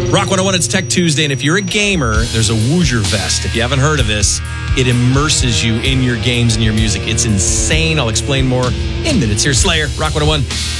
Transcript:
Rock 101, it's Tech Tuesday, and if you're a gamer, there's a Woozer vest. If you haven't heard of this, it immerses you in your games and your music. It's insane. I'll explain more in minutes here. Slayer, Rock 101.